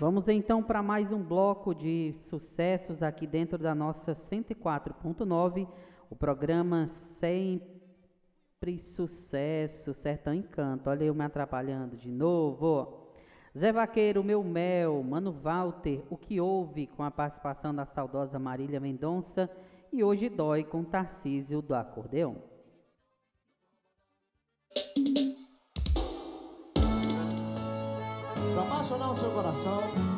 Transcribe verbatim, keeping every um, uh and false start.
Vamos então para mais um bloco de sucessos aqui dentro da nossa cento e quatro ponto nove, o programa Sempre Sucesso, Sertão Encanto. Olha eu me atrapalhando de novo. Zé Vaqueiro, Meu Mel, Mano Walter, O Que Houve, com a participação da saudosa Marília Mendonça, e Hoje Dói, com Tarcísio do Acordeão. Pra apaixonar o seu coração,